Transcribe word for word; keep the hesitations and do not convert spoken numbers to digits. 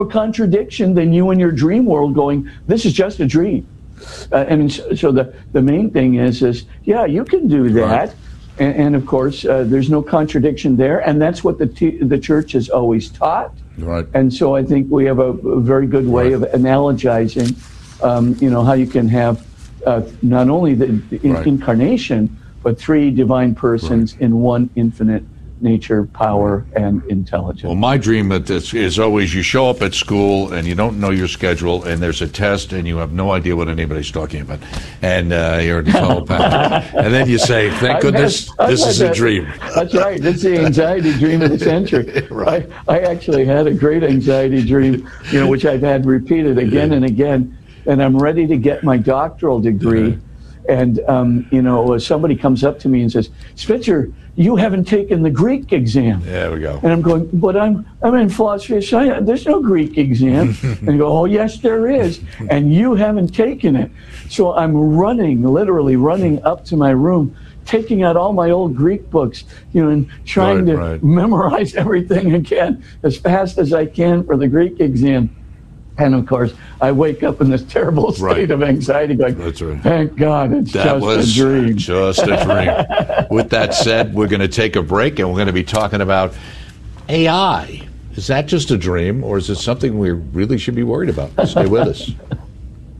a contradiction than you in your dream world going, this is just a dream. Uh, and so the, the main thing is, is, yeah, you can do that. Right. And, and of course, uh, there's no contradiction there. And that's what the t- the church has always taught. Right. And so I think we have a, a very good way right. of analogizing, um, you know, how you can have uh, not only the, the in- right. incarnation, but three divine persons right. in one infinite nature, power, and intelligence. Well, my dream is, is always you show up at school and you don't know your schedule, and there's a test and you have no idea what anybody's talking about, and uh, you're a telepath. And then you say, thank I've goodness, had, this is that. a dream. That's right. That's the anxiety dream of the century. Right. I, I actually had a great anxiety dream, you know, which I've had repeated again yeah. and again, and I'm ready to get my doctoral degree. Yeah. And, um, you know, somebody comes up to me and says, Spencer, you haven't taken the Greek exam. There we go. And I'm going, but I'm I'm in philosophy of science. There's no Greek exam. And they go, oh, yes, there is. And you haven't taken it. So I'm running, literally running up to my room, taking out all my old Greek books, you know, and trying right, to right. memorize everything again as fast as I can for the Greek exam. And, of course, I wake up in this terrible state right. of anxiety going, That's right. thank God, it's that just was a dream. just a dream. With that said, we're going to take a break, and we're going to be talking about A I. Is that just a dream, or is it something we really should be worried about? Stay with us.